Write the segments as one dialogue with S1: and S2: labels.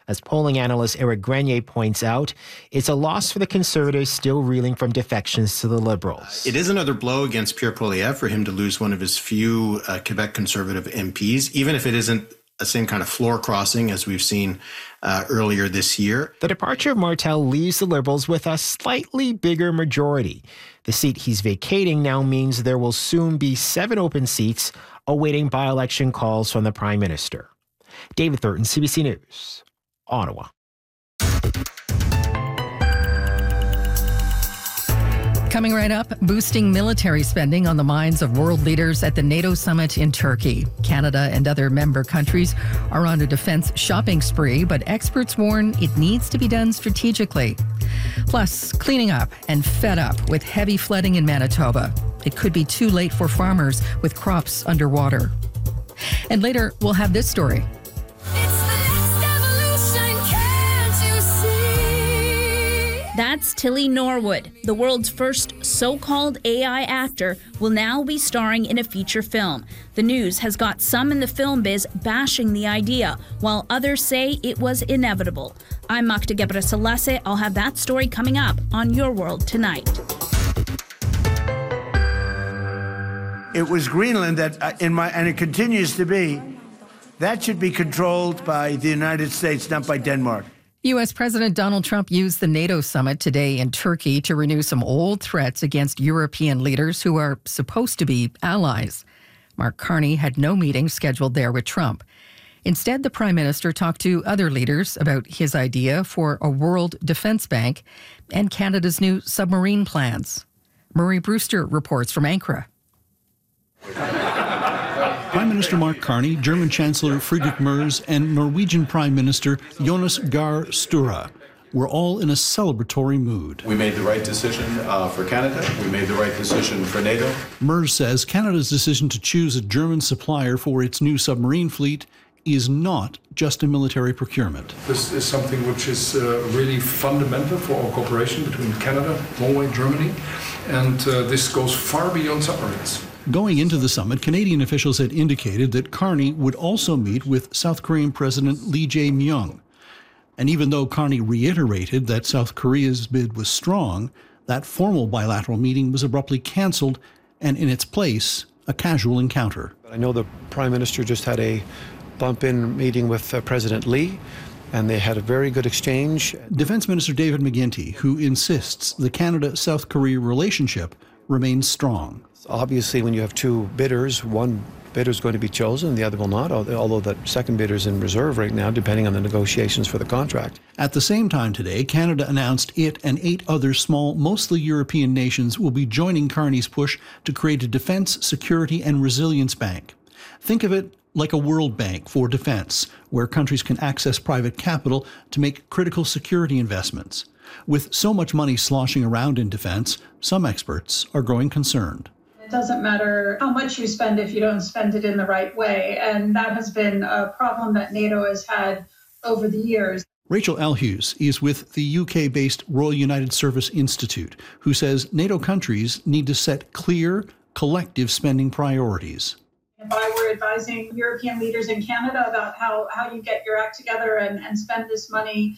S1: As polling analyst Eric Grenier points out, it's a loss for the Conservatives still reeling from defections to the Liberals.
S2: It is another blow against Pierre Poilievre for him to lose one of his few Quebec Conservative MPs, even if it isn't the same kind of floor crossing as we've seen earlier this year.
S1: The departure of Martel leaves the Liberals with a slightly bigger majority. The seat he's vacating now means there will soon be 7 open seats awaiting by-election calls from the Prime Minister. David Thurton, CBC News, Ottawa.
S3: Coming right up, boosting military spending on the minds of world leaders at the NATO summit in Turkey. Canada and other member countries are on a defense shopping spree, but experts warn it needs to be done strategically. Plus, cleaning up and fed up with heavy flooding in Manitoba. It could be too late for farmers with crops underwater. And later, we'll have this story.
S4: That's Tilly Norwood. The world's first so-called AI actor will now be starring in a feature film. The news has got some in the film biz bashing the idea, while others say it was inevitable. I'm Makta Gebrselassie. I'll have that story coming up on Your World Tonight.
S5: It was Greenland that, and it continues to be, that should be controlled by the United States, not by Denmark.
S3: U.S. President Donald Trump used the NATO summit today in Turkey to renew some old threats against European leaders who are supposed to be allies. Mark Carney had no meeting scheduled there with Trump. Instead, the Prime Minister talked to other leaders about his idea for a world defense bank and Canada's new submarine plans. Murray Brewster reports from Ankara.
S6: Prime Minister Mark Carney, German Chancellor Friedrich Merz, and Norwegian Prime Minister Jonas Gahr Sture were all in a celebratory mood.
S7: We made the right decision for Canada. We made the right decision for NATO.
S6: Merz says Canada's decision to choose a German supplier for its new submarine fleet is not just a military procurement.
S8: This is something which is really fundamental for our cooperation between Canada, Norway, Germany, and this goes far beyond submarines.
S6: Going into the summit, Canadian officials had indicated that Carney would also meet with South Korean President Lee Jae-myung. And even though Carney reiterated that South Korea's bid was strong, that formal bilateral meeting was abruptly cancelled, and in its place, a casual encounter.
S9: I know the Prime Minister just had a bump-in meeting with President Lee, and they had a very good exchange.
S6: Defense Minister David McGuinty, who insists the Canada-South Korea relationship remains strong.
S9: Obviously, when you have two bidders, one bidder is going to be chosen, the other will not, although that second bidder is in reserve right now, depending on the negotiations for the contract.
S6: At the same time today, Canada announced it and 8 other small, mostly European nations will be joining Carney's push to create a defense, security, and resilience bank. Think of it like a World Bank for defense, where countries can access private capital to make critical security investments. With so much money sloshing around in defense, some experts are growing concerned.
S10: It doesn't matter how much you spend if you don't spend it in the right way. And that has been a problem that NATO has had over the years.
S6: Rachel Elhughes is with the UK-based Royal United Service Institute, who says NATO countries need to set clear, collective spending priorities.
S10: If I were advising European leaders in Canada about how you get your act together and spend this money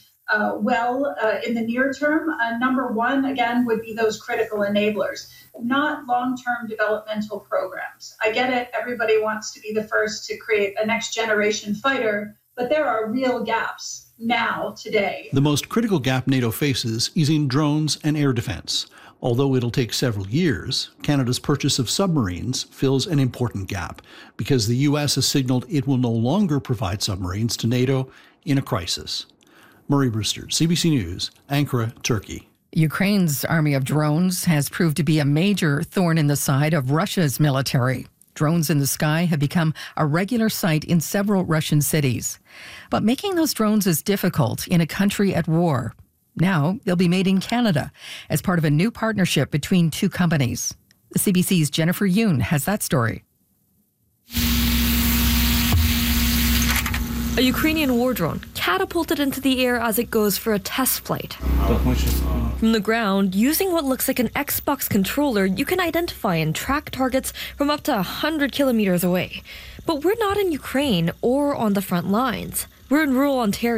S10: in the near term, number one, again, would be those critical enablers, not long-term developmental programs. I get it. Everybody wants to be the first to create a next generation fighter, but there are real gaps now, today.
S6: The most critical gap NATO faces is in drones and air defense. Although it'll take several years, Canada's purchase of submarines fills an important gap because the U.S. has signaled it will no longer provide submarines to NATO in a crisis. Murray Brewster, CBC News, Ankara, Turkey.
S3: Ukraine's army of drones has proved to be a major thorn in the side of Russia's military. Drones in the sky have become a regular sight in several Russian cities. But making those drones is difficult in a country at war. Now they'll be made in Canada as part of a new partnership between 2 companies. The CBC's Jennifer Yoon has that story.
S11: A Ukrainian war drone catapulted into the air as it goes for a test flight. From the ground, using what looks like an Xbox controller, you can identify and track targets from up to 100 kilometers away. But we're not in Ukraine or on the front lines. We're in rural Ontario.